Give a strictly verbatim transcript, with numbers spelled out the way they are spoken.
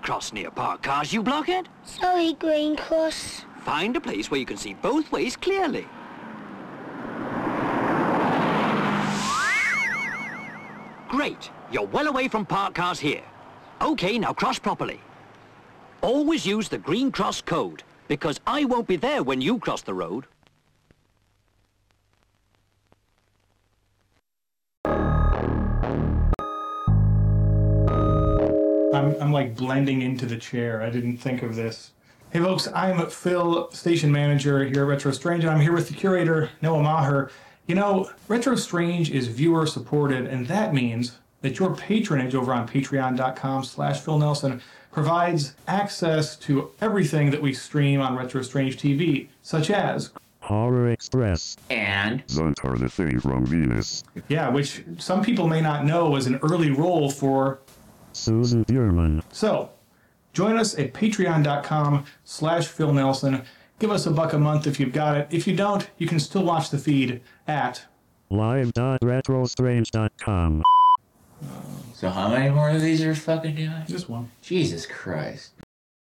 cross near parked cars, you blockhead. Sorry, Green Cross. Find a place where you can see both ways clearly. Great. You're well away from parked cars here. Okay, now cross properly. Always use the green cross code, because I won't be there when you cross the road. I'm, I'm like blending into the chair. I didn't think of this. Hey folks, I'm Phil, station manager here at Retro Strange, and I'm here with the curator, Noah Maher. You know, Retro Strange is viewer supported, and that means that your patronage over on patreon.com slash Phil Nelson provides access to everything that we stream on Retro Strange T V, such as Horror Express and Zuntar the Thing from Venus. Yeah, which some people may not know was an early role for Susan Bierman. So, join us at patreon.com slash Phil Nelson. Give us a buck a month if you've got it. If you don't, you can still watch the feed at live dot retro strange dot com. So how many more of these are fucking doing? Just one. Jesus Christ.